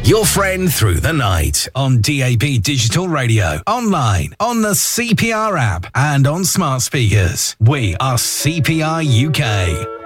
Your friend through the night on DAB Digital Radio, online, on the CPR app and on smart speakers. We are CPR UK.